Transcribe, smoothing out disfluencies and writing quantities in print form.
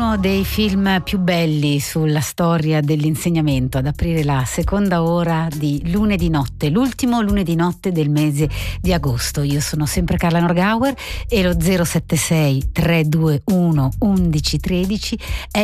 uno dei film più belli sulla storia dell'insegnamento ad aprire la seconda ora di Lunedì Notte, l'ultimo lunedì notte del mese di agosto. Io sono sempre Carla Norgauer e lo 076 321 1113 è